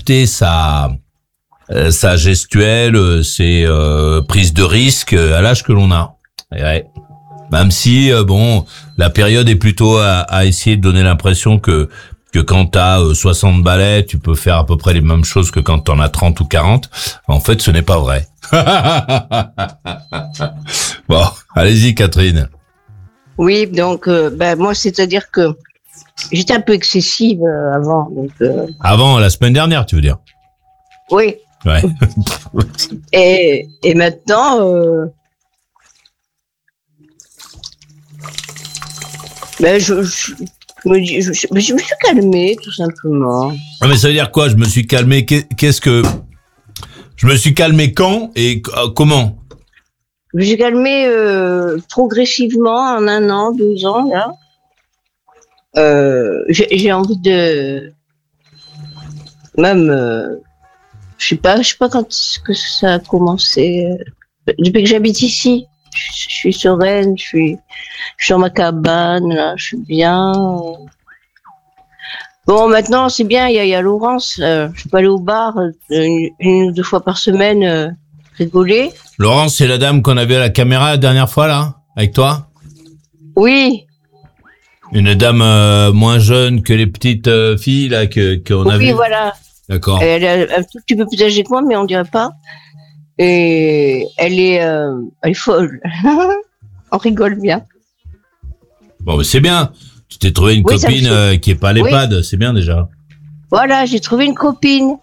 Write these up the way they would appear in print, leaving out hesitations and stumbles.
ajuster sa gestuelle, ses prises de risque à l'âge que l'on a. Et ouais. Même si la période est plutôt à essayer de donner l'impression que quand t'as 60 balais, tu peux faire à peu près les mêmes choses que quand t'en as 30 ou 40. En fait, ce n'est pas vrai. Bon, allez-y, Catherine. Oui, donc moi, c'est-à-dire que j'étais un peu excessive avant. Donc, Avant, la semaine dernière, tu veux dire? Oui. Ouais. Et maintenant, je me suis calmée, tout simplement. Ah, mais ça veut dire quoi? Je me suis calmé. Qu'est-ce que je me suis calmé quand et comment? Je me suis calmée progressivement en 1 an, 2 ans là. J'ai envie de même je sais pas quand que ça a commencé. Depuis que j'habite ici, je suis sereine, je suis dans ma cabane là, je suis bien. Bon, maintenant c'est bien, il y a Laurence, je peux aller au bar 1 ou 2 fois par semaine rigoler. Laurence, c'est la dame qu'on avait à la caméra la dernière fois là, avec toi? Oui. Une dame moins jeune que les petites filles là qu'on a vues. Oui, voilà. D'accord. Elle est un tout petit peu plus âgée que moi, mais on dirait pas. Et elle est folle. On rigole bien. Bon, mais c'est bien. Tu t'es trouvé une copine qui est pas à l'EHPAD, c'est bien déjà. Voilà, j'ai trouvé une copine.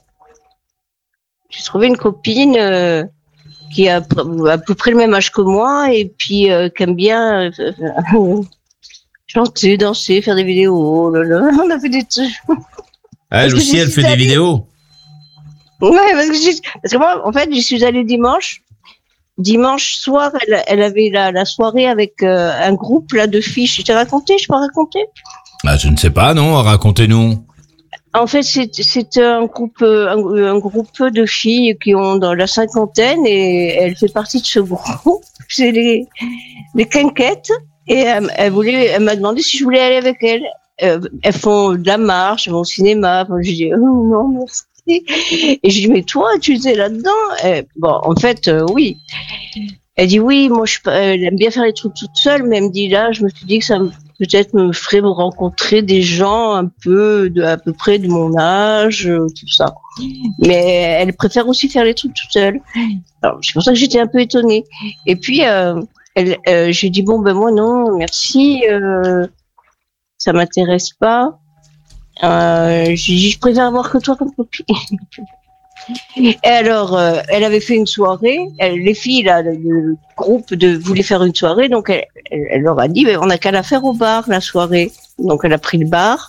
J'ai trouvé une copine qui a à peu près le même âge que moi et puis qui aime bien chanter, danser, faire des vidéos. Oh là là, on a fait des trucs. Ah, elle aussi, elle fait des vidéos. Ouais, parce que moi, en fait, j'y suis allée dimanche. Dimanche soir, elle avait la soirée avec un groupe là de filles. Je t'ai raconté, je peux raconter? Bah, je ne sais pas, non. Racontez-nous. En fait, c'est un groupe de filles qui ont dans la 50aine et elle fait partie de ce groupe. C'est les quinquettes et elle m'a demandé si je voulais aller avec elle. Elles font de la marche, elles vont au cinéma. J'ai dit oh, non merci. Et je dis mais toi tu étais là-dedans? Bon en fait oui. Elle dit oui, moi elle aime bien faire les trucs toute seule, mais elle me dit là je me suis dit que ça peut-être me ferait me rencontrer des gens un peu à peu près de mon âge, tout ça. Mais elle préfère aussi faire les trucs toute seule. Alors c'est pour ça que j'étais un peu étonnée. Et puis j'ai dit bon ben moi non merci, ça m'intéresse pas. J'ai dit je préfère avoir que toi comme copine. Et alors elle avait fait une soirée, les filles là, le groupe voulait faire une soirée, donc elle leur a dit on n'a qu'à la faire au bar la soirée. Donc elle a pris le bar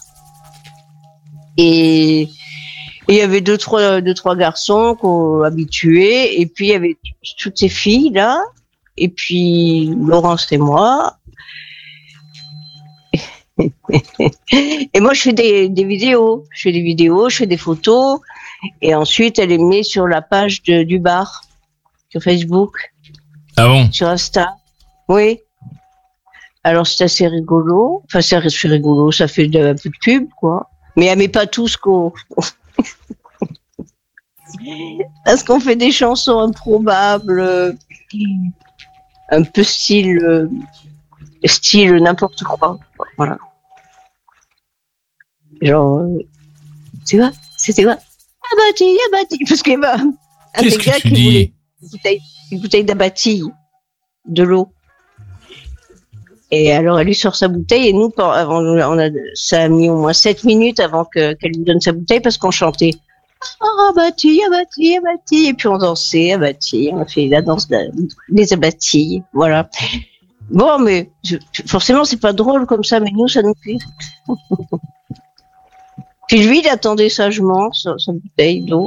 et il y avait deux trois garçons habitués et puis il y avait toutes ces filles là et puis Laurence et moi. Et moi je fais des vidéos, je fais des photos et ensuite elle est mise sur la page du bar sur Facebook. Ah bon? Sur Insta. Oui. Alors c'est assez rigolo, enfin c'est rigolo, ça fait un peu de pub quoi. Mais elle met pas tout ce qu'on parce qu'on fait des chansons improbables, un peu style n'importe quoi. Voilà. Genre, c'était quoi? Abati, parce qu'il y avait un des gars qui voulait une bouteille d'abati, de l'eau. Et alors, elle lui sort sa bouteille et nous, ça a mis au moins 7 minutes avant qu'elle lui donne sa bouteille parce qu'on chantait. Oh, abati. Et puis on dansait, abati. On a fait la danse des abattis. Voilà. Bon, mais forcément, c'est pas drôle comme ça, mais nous, ça nous fait. Puis lui, il attendait sagement sa bouteille d'eau.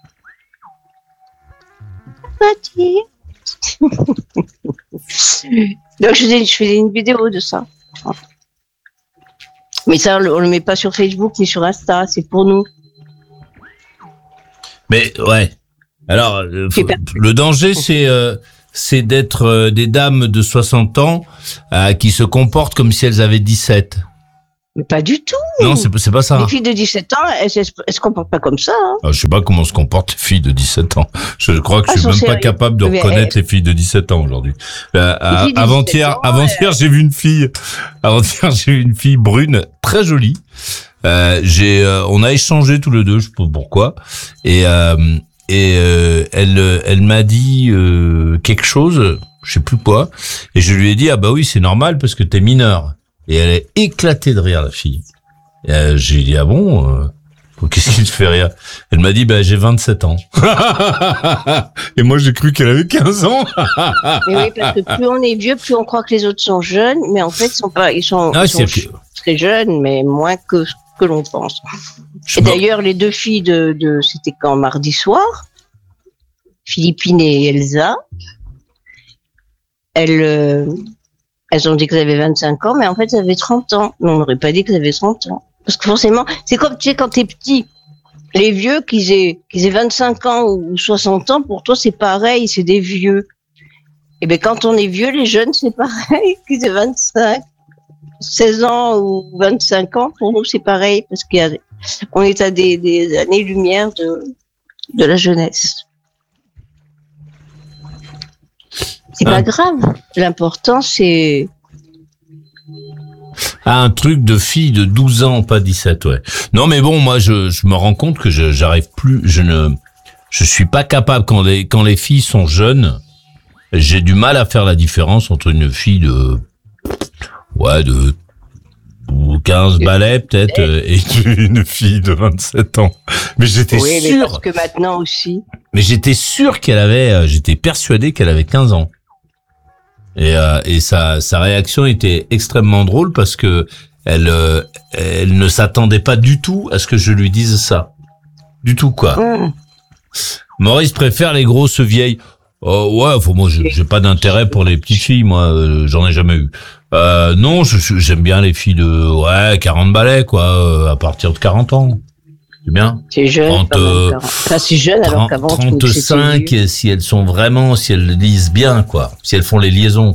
Donc, je faisais une vidéo de ça. Mais ça, on le met pas sur Facebook ni sur Insta, c'est pour nous. Mais, ouais. Alors, le danger, c'est d'être des dames de 60 ans qui se comportent comme si elles avaient 17. Mais pas du tout. Non, c'est pas ça. Les filles de 17 ans, elles se comportent pas comme ça. Hein. Alors, je sais pas comment se comportent les filles de 17 ans. Je crois que je suis même pas capable de reconnaître les filles de 17 ans aujourd'hui. Avant-hier, j'ai vu une fille. Avant-hier, j'ai vu une fille brune, très jolie. On a échangé tous les deux, je sais pas pourquoi. Et elle m'a dit quelque chose, je sais plus quoi. Et je lui ai dit, ah bah oui, c'est normal parce que t'es mineur. Et elle est éclatée de rire, la fille. J'ai dit, ah bon, qu'est-ce qui te fait rire? Elle m'a dit, bah, j'ai 27 ans. Et moi, j'ai cru qu'elle avait 15 ans. Mais oui, parce que plus on est vieux, plus on croit que les autres sont jeunes, mais en fait, ils sont très jeunes, mais moins que ce que l'on pense. Et d'ailleurs, les deux filles c'était quand mardi soir, Philippine et Elsa, elles ont dit qu'elles avaient 25 ans, mais en fait, elles avaient 30 ans. Mais on n'aurait pas dit qu'elles avaient 30 ans. Parce que forcément, c'est comme, tu sais, quand t'es petit, les vieux, qu'ils aient 25 ans ou 60 ans, pour toi, c'est pareil, c'est des vieux. Et ben, quand on est vieux, les jeunes, c'est pareil, qu'ils aient 25, 16 ans ou 25 ans, pour nous, c'est pareil, parce qu'on est à des années-lumière de la jeunesse. C'est pas grave. L'important, c'est... Un truc de fille de 12 ans, pas 17, ouais. Non, mais bon, moi, je me rends compte que j'arrive plus, je suis pas capable, quand les filles sont jeunes, j'ai du mal à faire la différence entre une fille de 15 balais, peut-être, et une fille de 27 ans. Mais j'étais sûr. Mais parce que maintenant aussi. Mais j'étais sûr j'étais persuadé qu'elle avait 15 ans. Et sa réaction était extrêmement drôle parce que elle ne s'attendait pas du tout à ce que je lui dise ça. Du tout, quoi. Maurice préfère les grosses vieilles. Ouais, moi, j'ai pas d'intérêt pour les petites filles, moi, j'en ai jamais eu. Non, j'aime bien les filles de, 40 balais, quoi, à partir de 40 ans. C'est bien. C'est jeune. C'est jeune alors qu'avant 35, si elles lisent bien, quoi. Si elles font les liaisons.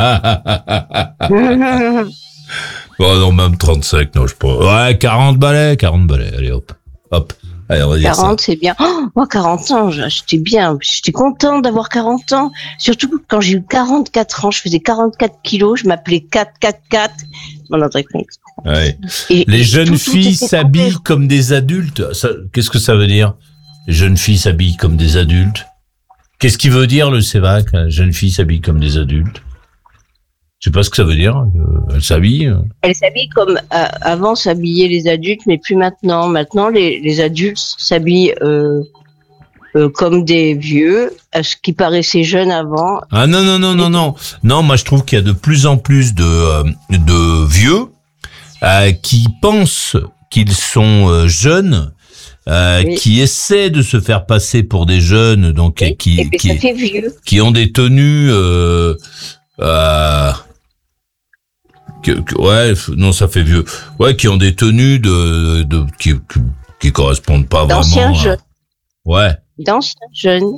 Non, même 35, non, je pas. Ouais, 40 balais, allez, hop. Allez, on va dire 40, c'est bien. Oh, moi, 40 ans, j'étais bien. J'étais contente d'avoir 40 ans. Surtout quand j'ai eu 44 ans, je faisais 44 kilos, je m'appelais 444. On en compte. Ouais. Les jeunes filles s'habillent comme des adultes. Qu'est-ce que ça veut dire? Les jeunes filles s'habillent comme des adultes. Qu'est-ce qui veut dire le CEVAC? Les jeunes filles s'habillent comme des adultes. Je sais pas ce que ça veut dire. Elles s'habillent. Elles s'habillent comme avant s'habillaient les adultes, mais plus maintenant. Maintenant, les adultes s'habillent comme des vieux, à ce qui paraissait jeune avant. Ah non. Non, moi je trouve qu'il y a de plus en plus de vieux qui pensent qu'ils sont jeunes, qui essaient de se faire passer pour des jeunes, donc qui ont des tenues non, ça fait vieux. Ouais, qui ont des tenues qui correspondent pas d'anciens vraiment. Jeunes. Ouais. D'anciens jeunes.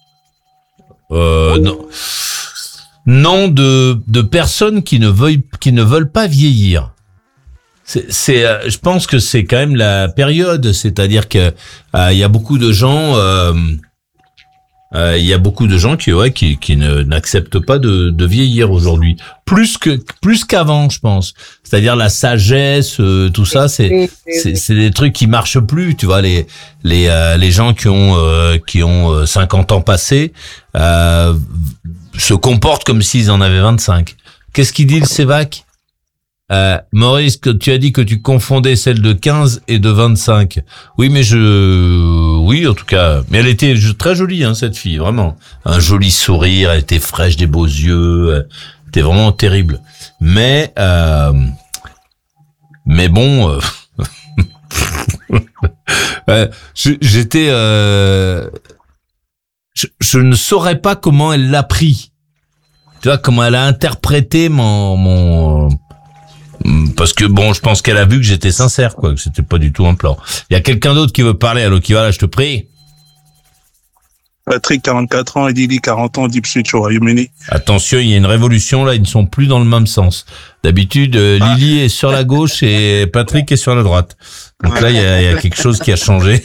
Non, de personnes qui ne veulent pas vieillir. Je pense que c'est quand même la période, c'est-à-dire que il y a beaucoup de gens. Il y a beaucoup de gens qui n'acceptent pas de vieillir aujourd'hui, plus qu'avant, je pense. C'est-à-dire la sagesse, tout ça, c'est des trucs qui marchent plus. Tu vois, les gens qui ont 50 ans passés se comportent comme s'ils en avaient 25. Qu'est-ce qu'il dit le CEVAC? Maurice, que tu as dit que tu confondais celle de 15 et de 25. Oui, mais oui, en tout cas. Mais elle était très jolie, hein, cette fille, vraiment. Un joli sourire, elle était fraîche, des beaux yeux. Elle était vraiment terrible. Mais bon, j'étais, je ne saurais pas comment elle l'a pris. Tu vois, comment elle a interprété parce que bon, je pense qu'elle a vu que j'étais sincère, quoi, que c'était pas du tout un plan. Il y a quelqu'un d'autre qui veut parler, alors qui va là, je te prie. Patrick, 44 ans, et Lily, 40 ans, Deep Switch au Royaume-Uni. Attention, il y a une révolution là, ils ne sont plus dans le même sens. D'habitude, Lily est sur la gauche et Patrick est sur la droite. Donc là, il y a quelque chose qui a changé.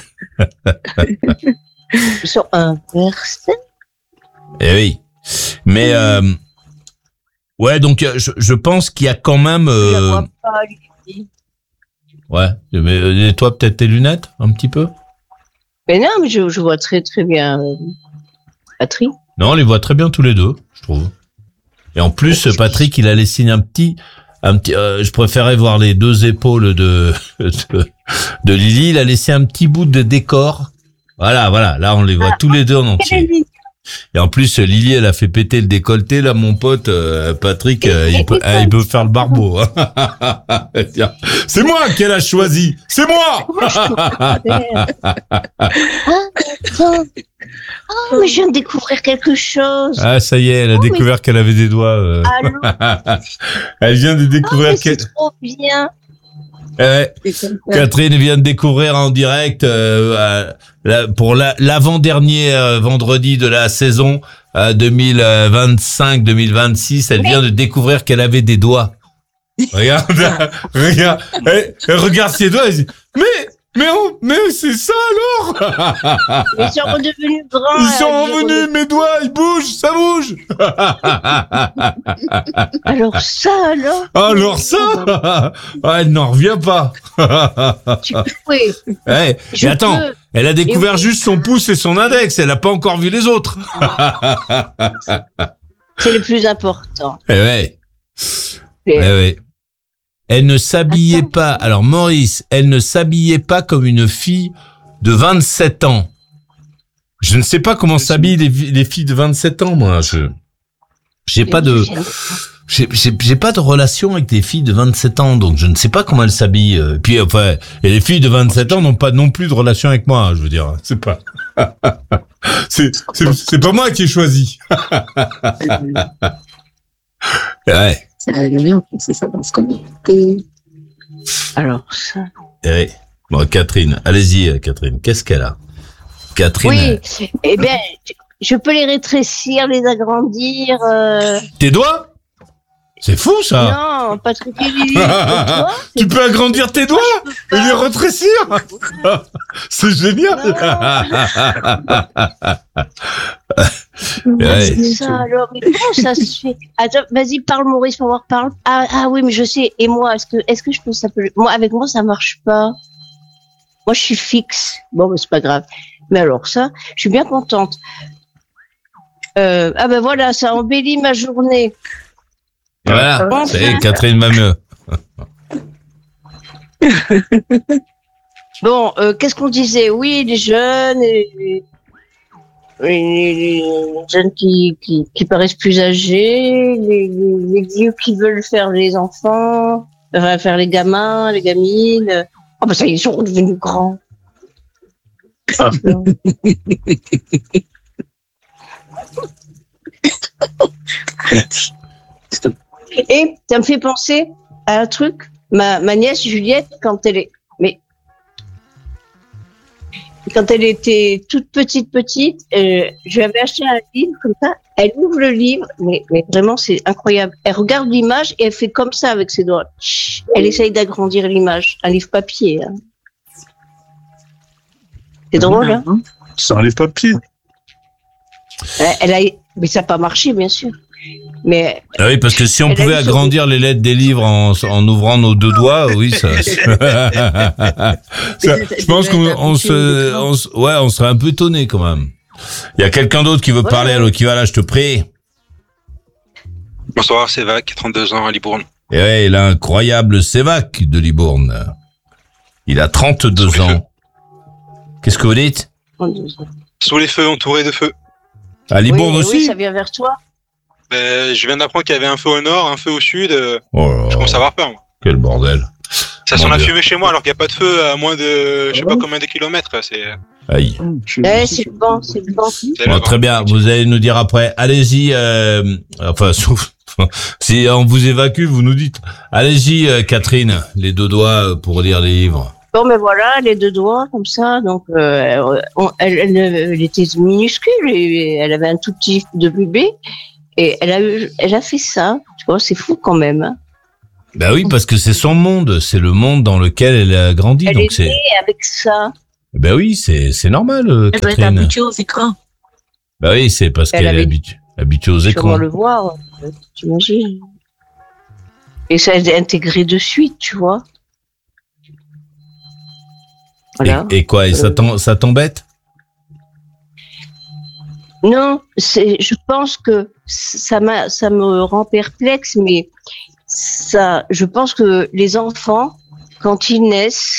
Ils sont inversés. Eh oui. Mais ouais, donc je pense qu'il y a quand même. Je la vois pas, Lily. Ouais. Mais toi, peut-être tes lunettes, un petit peu. Mais non, mais je vois très très bien Patrick. Non, on les voit très bien tous les deux, je trouve. Et en plus, Patrick, il a laissé un petit. Je préférais voir les deux épaules de Lily. Il a laissé un petit bout de décor. Voilà. Là, on les voit tous les deux en entier. Et en plus, Lily, elle a fait péter le décolleté. Là, mon pote Patrick, il peut faire le barbeau. C'est moi qu'elle a choisi. C'est moi. Oh, mais je viens de découvrir quelque chose. Ah, ça y est, elle a découvert qu'elle avait des doigts. Allô. Elle vient de découvrir c'est trop bien. Catherine vient de découvrir en direct pour l'avant-dernier vendredi de la saison 2025-2026. Elle vient de découvrir qu'elle avait des doigts. Regarde. Regarde ses doigts. Elle dit, mais c'est ça alors. Ils sont redevenus grands. Ils sont revenus, mes doigts, ils bougent, ça bouge. Alors ça. Elle n'en revient pas. Oui. Mais attends, elle a découvert juste son pouce et son index, elle n'a pas encore vu les autres. C'est le plus important. Ouais. Elle ne s'habillait pas. Alors Maurice, elle ne s'habillait pas comme une fille de 27 ans. Je ne sais pas comment s'habillent les filles de 27 ans, moi. J'ai pas de relation avec des filles de 27 ans, donc je ne sais pas comment elles s'habillent. Puis enfin, et les filles de 27 ans n'ont pas non plus de relation avec moi, je veux dire. C'est pas c'est pas moi qui ai choisi. Ouais. C'est ça dans ce comité. Alors ça. Oui. Bon, Catherine, allez-y, Catherine. Qu'est-ce qu'elle a? Catherine. Oui. Eh bien, je peux les rétrécir, les agrandir. Tes doigts? C'est fou, ça. Non, Patrick et Lily. Tu peux agrandir tes doigts et les rétrécir. C'est génial. C'est ça, alors, mais comment ça se fait? Attends, vas-y, parle, Maurice, pour voir, parle. Ah oui, mais je sais. Et moi, est-ce que je peux s'appeler? Moi, avec moi, ça marche pas. Moi, je suis fixe. Bon, mais c'est pas grave. Mais alors ça, je suis bien contente. Ben voilà, ça embellit ma journée. Voilà, c'est Catherine va mieux. Bon, qu'est-ce qu'on disait? Oui, les jeunes, les jeunes qui paraissent plus âgés, les vieux qui veulent faire les enfants, enfin, faire les gamins, les gamines. Oh, ben ça, ils sont devenus grands. Et ça me fait penser à un truc. Ma nièce Juliette, quand elle était toute petite, je lui avais acheté un livre comme ça. Elle ouvre le livre, mais vraiment c'est incroyable. Elle regarde l'image et elle fait comme ça avec ses doigts. Elle essaye d'agrandir l'image. Un livre papier. Hein. C'est drôle, hein? C'est un livre papier. Mais ça n'a pas marché, bien sûr. Mais ah oui, parce que si on pouvait agrandir les lettres des livres en ouvrant nos deux doigts, oui, ça je pense qu'on serait un peu étonné quand même. Il y a quelqu'un d'autre qui veut parler, alors qui va là, je te prie. Bonsoir, c'est Vac, 32 ans à Libourne. Et ouais, l'incroyable Sévac de Libourne. Il a 32 ans. Qu'est-ce que vous dites? Sous les feux, entouré de feux. À Libourne aussi? Oui, ça vient vers toi. Je viens d'apprendre qu'il y avait un feu au nord, un feu au sud. Oh, je commence à avoir peur, moi. Quel bordel. Ça sent la fumée chez moi alors qu'il n'y a pas de feu à moins de je sais pas combien de kilomètres. Aïe. C'est bon. Bon, très bien, vous allez nous dire après. Allez-y, enfin, si on vous évacue, vous nous dites. Allez-y, Catherine, les deux doigts pour lire les livres. Bon, mais voilà, les deux doigts, comme ça. Donc, elle était minuscule et elle avait un tout petit de bébé. Et elle a fait ça. Tu vois, c'est fou quand même. Hein. Bah oui, parce que c'est son monde. C'est le monde dans lequel elle a grandi. Elle donc est née avec ça. Ben oui, c'est normal, Elle doit être Catherine. habituée aux écrans. Bah oui, c'est parce Elle qu'elle est avait habituée aux écrans. Comment le voir, t'imagines. Et ça a été intégré de suite, tu vois. Voilà. Et quoi, et ça t'embête? Non, je pense que ça me rend perplexe, mais je pense que les enfants, quand ils naissent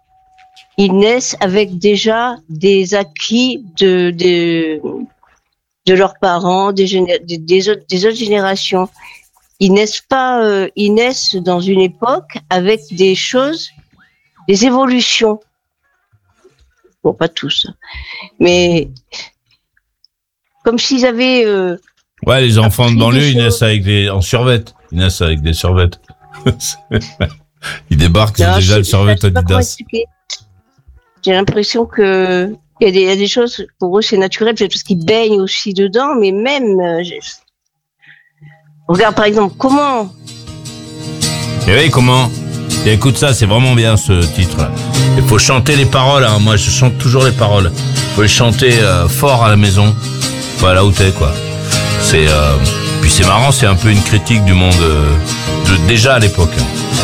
avec déjà des acquis de leurs parents, des autres générations. Ils naissent dans une époque avec des choses, des évolutions. Bon, pas tous, mais comme s'ils avaient. Ouais, les enfants de appris banlieue, des ils naissent en survette. Ils naissent avec des survettes. Ils débarquent, ils ont déjà le survêt je sais pas comment Adidas. expliquer. J'ai l'impression que il y a des choses, pour eux, c'est naturel, peut-être parce qu'ils baignent aussi dedans, mais même. Regarde, par exemple, comment. Et oui, comment? Et écoute ça, c'est vraiment bien ce titre-là. Il faut chanter les paroles, hein. Moi je chante toujours les paroles. Il faut les chanter fort à la maison. Voilà où t'es, quoi. Puis c'est marrant, c'est un peu une critique du monde déjà à l'époque. Hein.